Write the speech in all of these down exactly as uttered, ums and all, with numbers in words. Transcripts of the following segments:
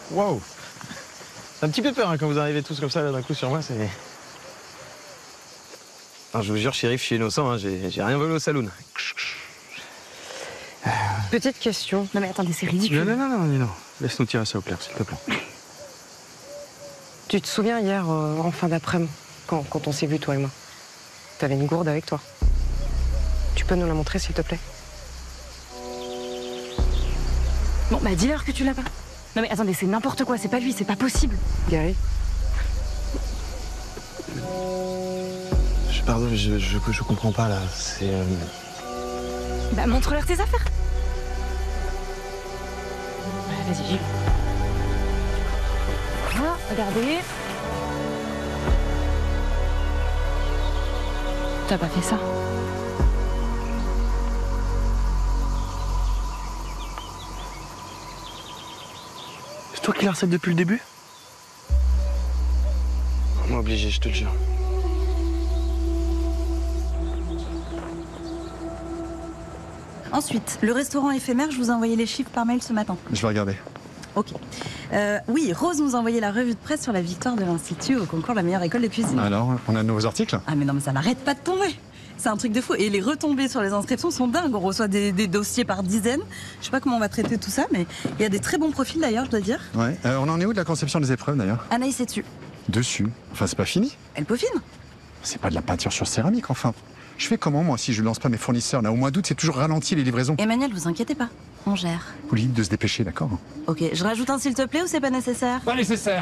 Waouh. C'est un petit peu peur hein, quand vous arrivez tous comme ça là, d'un coup sur moi, c'est... Alors, je vous jure, shérif, je suis innocent, hein, j'ai rien volé au saloon. Petite question. Non mais attendez, c'est ridicule. Non, non, non, non, non. Laisse-nous tirer ça au clair, s'il te plaît. Tu te souviens hier, euh, en fin d'après-midi, quand, quand on s'est vu, toi et moi, t'avais une gourde avec toi. Tu peux nous la montrer, s'il te plaît? Bon, bah dis-leur que tu l'as pas. Non mais attendez, c'est n'importe quoi, c'est pas lui, c'est pas possible. Gary? Je, pardon, je, je, je comprends pas là, c'est... Euh... Bah montre-leur tes affaires. Bah, vas-y. Voilà, regardez. T'as pas fait ça. C'est toi qui la recette depuis le début? On m'a obligé, je te le jure. Ensuite, le restaurant éphémère, je vous ai envoyé les chiffres par mail ce matin. Je vais regarder. Ok. Euh, oui, Rose nous a envoyé la revue de presse sur la victoire de l'Institut au concours de la meilleure école de cuisine. Alors, on a de nouveaux articles? Ah mais non, mais ça n'arrête pas de tomber. C'est un truc de fou. Et les retombées sur les inscriptions sont dingues. On reçoit des, des dossiers par dizaines. Je sais pas comment on va traiter tout ça, mais il y a des très bons profils d'ailleurs, je dois dire. Ouais. Euh, on en est où de la conception des épreuves d'ailleurs? Anaïs est dessus. Dessus? Enfin, c'est pas fini? Elle peaufine. C'est pas de la peinture sur céramique, enfin. Je fais comment, moi, si je lance pas mes fournisseurs là? Au mois d'août, c'est toujours ralenti les livraisons. Emmanuel, vous inquiétez pas. On gère. Vous lui dites de se dépêcher, d'accord? Ok, je rajoute un s'il te plaît ou c'est pas nécessaire? Pas nécessaire.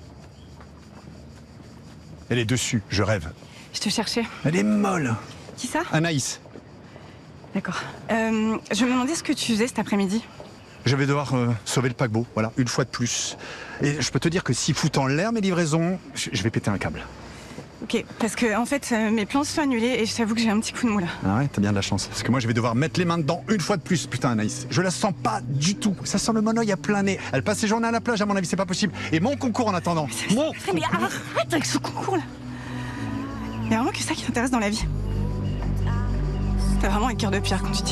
Elle est dessus, je rêve. Je te cherchais. Elle est molle. Qui ça? Anaïs. D'accord. Euh, je me demandais ce que tu faisais cet après-midi. Je vais devoir euh, sauver le paquebot, voilà, une fois de plus. Et je peux te dire que s'ils foutent en l'air mes livraisons, je je vais péter un câble. Ok, parce que en fait, euh, mes plans se sont annulés et je t'avoue que j'ai un petit coup de mou là. Ah ouais, t'as bien de la chance. Parce que moi, je vais devoir mettre les mains dedans une fois de plus, putain, Anaïs. Je la sens pas du tout. Ça sent le monoeil à plein nez. Elle passe ses journées à la plage, à mon avis, c'est pas possible. Et mon concours en attendant. Mon... Mais arrête avec ce concours là. Il y a vraiment que ça qui t'intéresse dans la vie. T'as vraiment un cœur de pierre quand tu dis.